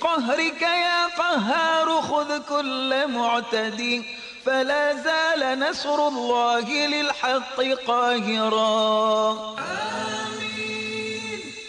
بقهرك يا قهار خذ كل معتدي فلا زال نصر الله للحق قاهرا.